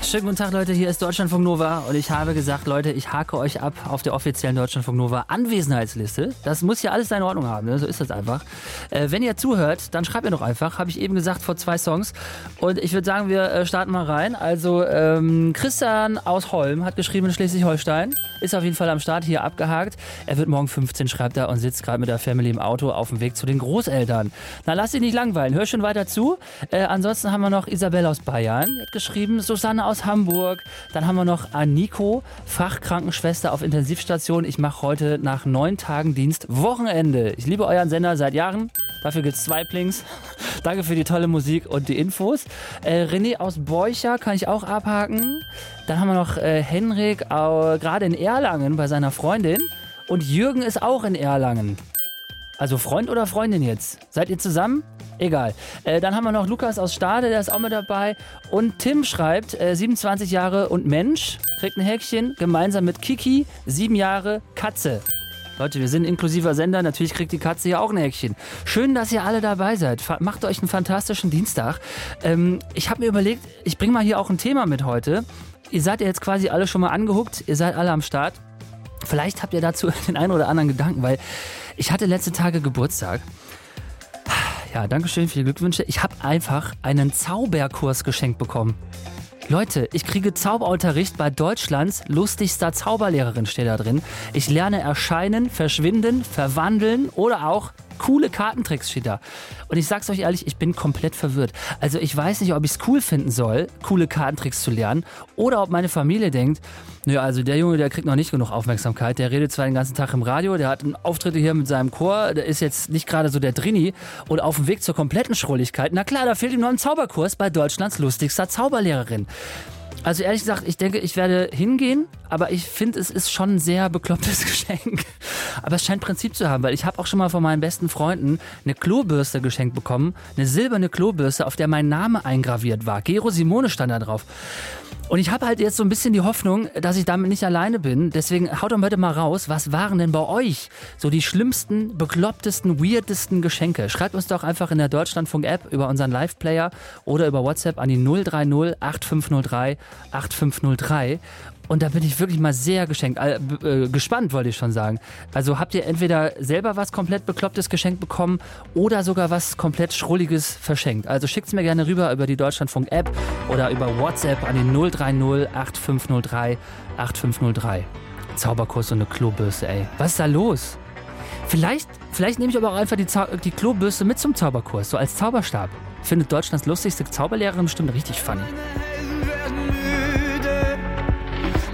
Schönen guten Tag, Leute, hier ist Deutschlandfunk Nova und ich habe gesagt, Leute, ich hake euch ab auf der offiziellen Deutschlandfunk Nova Anwesenheitsliste. Das muss ja alles seine Ordnung haben, ne? So ist das einfach. Wenn ihr zuhört, dann schreibt mir doch einfach, habe ich eben gesagt, vor 2 Songs. Und ich würde sagen, wir starten mal rein. Also Christian aus Holm hat geschrieben in Schleswig-Holstein, ist auf jeden Fall am Start, hier abgehakt. Er wird morgen 15, schreibt er, und sitzt gerade mit der Family im Auto auf dem Weg zu den Großeltern. Na, lass dich nicht langweilen, hör schon weiter zu. Ansonsten haben wir noch Isabel aus Bayern, die hat geschrieben, Susanne aus Hamburg. Dann haben wir noch Aniko, Fachkrankenschwester auf Intensivstation. Ich mache heute nach 9 Tagen Dienst Wochenende. Ich liebe euren Sender seit Jahren. Dafür gibt's 2 Plings. Danke für die tolle Musik und die Infos. René aus Beucher kann ich auch abhaken. Dann haben wir noch Henrik gerade in Erlangen bei seiner Freundin. Und Jürgen ist auch in Erlangen. Also Freund oder Freundin jetzt? Seid ihr zusammen? Egal. Dann haben wir noch Lukas aus Stade, der ist auch mit dabei. Und Tim schreibt, 27 Jahre und Mensch, kriegt ein Häkchen, gemeinsam mit Kiki, 7 Jahre, Katze. Leute, wir sind ein inklusiver Sender, natürlich kriegt die Katze ja auch ein Häkchen. Schön, dass ihr alle dabei seid. Macht euch einen fantastischen Dienstag. Ich habe mir überlegt, ich bringe mal hier auch ein Thema mit heute. Ihr seid ja jetzt quasi alle schon mal angehuckt, ihr seid alle am Start. Vielleicht habt ihr dazu den einen oder anderen Gedanken, weil ich hatte letzte Tage Geburtstag. Ja, dankeschön für die Glückwünsche. Ich habe einfach einen Zauberkurs geschenkt bekommen. Leute, ich kriege Zauberunterricht bei Deutschlands lustigster Zauberlehrerin, steht da drin. Ich lerne erscheinen, verschwinden, verwandeln oder auch coole Kartentricks, steht da. Und ich sag's euch ehrlich, ich bin komplett verwirrt. Also ich weiß nicht, ob ich es cool finden soll, coole Kartentricks zu lernen, oder ob meine Familie denkt, naja, also der Junge, der kriegt noch nicht genug Aufmerksamkeit, der redet zwar den ganzen Tag im Radio, der hat Auftritte hier mit seinem Chor, der ist jetzt nicht gerade so der Drini und auf dem Weg zur kompletten Schrulligkeit. Na klar, da fehlt ihm noch ein Zauberkurs bei Deutschlands lustigster Zauberlehrerin. Also ehrlich gesagt, ich denke, ich werde hingehen, aber ich finde, es ist schon ein sehr beklopptes Geschenk. Aber es scheint Prinzip zu haben, weil ich habe auch schon mal von meinen besten Freunden eine Klobürste geschenkt bekommen, eine silberne Klobürste, auf der mein Name eingraviert war. Gero Simone stand da drauf. Und ich habe halt jetzt so ein bisschen die Hoffnung, dass ich damit nicht alleine bin. Deswegen haut doch heute mal raus, was waren denn bei euch so die schlimmsten, beklopptesten, weirdesten Geschenke? Schreibt uns doch einfach in der Deutschlandfunk-App über unseren Live-Player oder über WhatsApp an die 030 8503 8503. Und da bin ich wirklich mal sehr gespannt, wollte ich schon sagen. Also habt ihr entweder selber was komplett Beklopptes geschenkt bekommen oder sogar was komplett Schrulliges verschenkt. Also schickt's mir gerne rüber über die Deutschlandfunk-App oder über WhatsApp an den 030 8503 8503. Zauberkurs und eine Klobürste, ey. Was ist da los? Vielleicht nehme ich aber auch einfach die Klobürste mit zum Zauberkurs, so als Zauberstab. Findet Deutschlands lustigste Zauberlehrerin bestimmt richtig funny.